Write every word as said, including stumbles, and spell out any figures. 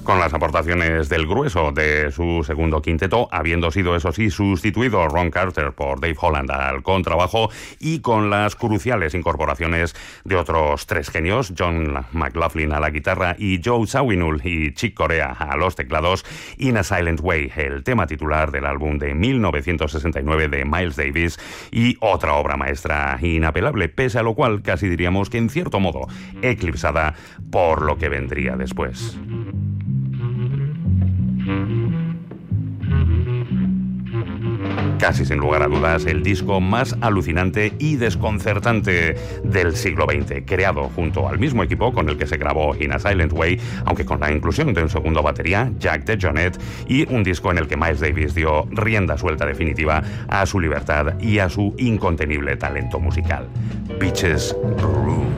con las aportaciones del grueso de su segundo quinteto, habiendo sido, eso sí, sustituido Ron Carter por Dave Holland al contrabajo, y con las cruciales incorporaciones de otros tres genios, John McLaughlin a la guitarra y Joe Zawinul y Chick Corea a los teclados, In a Silent Way, el tema titular del álbum de mil novecientos sesenta y nueve de Miles Davis, y otra obra maestra inapelable, pese a lo cual casi diríamos que en cierto modo eclipsada por lo que vendría después. Casi sin lugar a dudas, el disco más alucinante y desconcertante del siglo veinte, creado junto al mismo equipo con el que se grabó In a Silent Way, aunque con la inclusión de un segundo batería, Jack DeJohnette, y un disco en el que Miles Davis dio rienda suelta definitiva a su libertad y a su incontenible talento musical. Beaches Room.